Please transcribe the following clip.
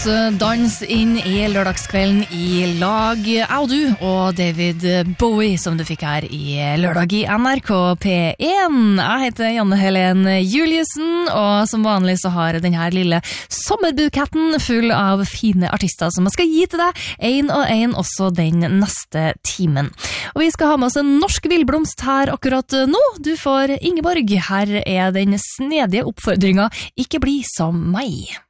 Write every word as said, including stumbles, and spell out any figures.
Dans inn i lørdagskvelden i lag, jeg og du og David Bowie, som du fikk her i lørdag i N R K P én. Jeg heter Janne Helen Juliussen, og som vanlig så har jeg denne lille sommerbuketten full av fine artister som jeg skal gi til deg, en og en også den neste timen. Og vi skal ha med oss en norsk villblomst her akkurat nå. Du får Ingeborg. Her er den snedige oppfordringen, ikke bli som meg.